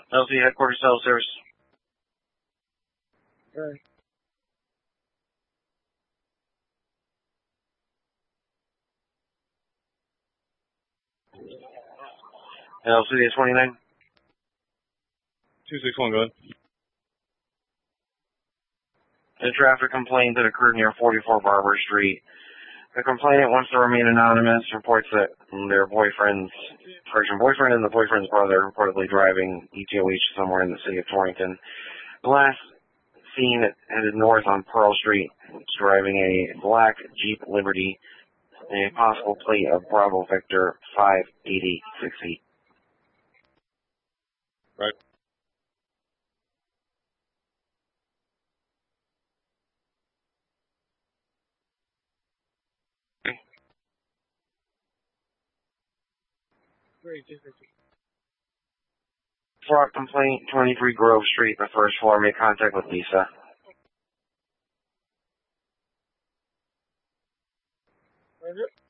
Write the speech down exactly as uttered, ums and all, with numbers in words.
L C headquarters, cell service. Right. L C D twenty-nine. two six one, go ahead. A traffic complaint that occurred near forty-four Barber Street. The complainant wants to remain anonymous, reports that their boyfriend's, correction, boyfriend and the boyfriend's brother reportedly driving E T O H somewhere in the city of Torrington. The last seen headed north on Pearl Street, driving a black Jeep Liberty, a possible plate of Bravo Victor five eighty sixty. Right. Fraud complaint, twenty-three Grove Street, the first floor. Make contact with Lisa. Roger.